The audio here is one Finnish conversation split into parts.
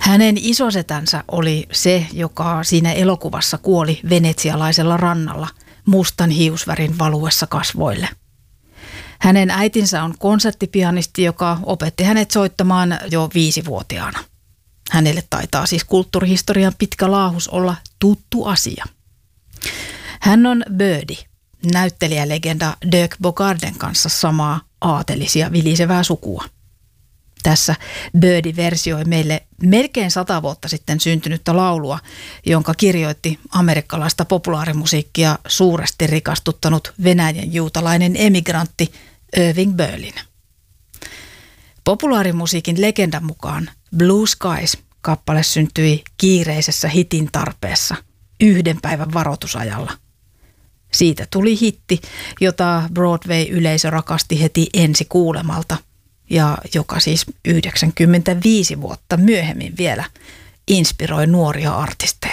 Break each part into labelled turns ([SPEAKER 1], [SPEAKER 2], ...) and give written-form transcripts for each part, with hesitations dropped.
[SPEAKER 1] Hänen isosetänsä oli se, joka siinä elokuvassa kuoli venetsialaisella rannalla mustan hiusvärin valuessa kasvoille. Hänen äitinsä on konserttipianisti, joka opetti hänet soittamaan jo 5-vuotiaana. Hänelle taitaa siis kulttuurihistorian pitkä laahus olla tuttu asia. Hän on Birdie, näyttelijälegenda Dirk Bogarden kanssa samaa aatelisia vilisevää sukua. Tässä Birdie versioi meille melkein 100 vuotta sitten syntynyttä laulua, jonka kirjoitti amerikkalaista populaarimusiikkia suuresti rikastuttanut Venäjän juutalainen emigrantti Irving Berlin. Populaarimusiikin legendan mukaan Blue Skies-kappale syntyi kiireisessä hitin tarpeessa 1 päivän varoitusajalla. Siitä tuli hitti, jota Broadway-yleisö rakasti heti ensi kuulemalta ja joka siis 95 vuotta myöhemmin vielä inspiroi nuoria artisteja.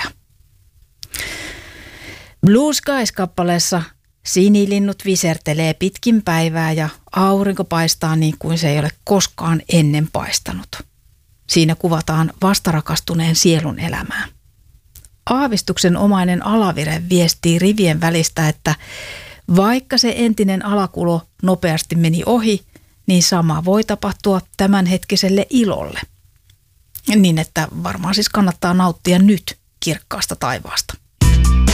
[SPEAKER 1] Blue Skies-kappaleessa sinilinnut visertelee pitkin päivää ja aurinko paistaa niin kuin se ei ole koskaan ennen paistanut. Siinä kuvataan vastarakastuneen sielun elämää. Aavistuksen omainen alavire viestii rivien välistä, että vaikka se entinen alakulo nopeasti meni ohi, niin sama voi tapahtua tämänhetkiselle ilolle. Niin että varmaan siis kannattaa nauttia nyt kirkkaasta taivaasta.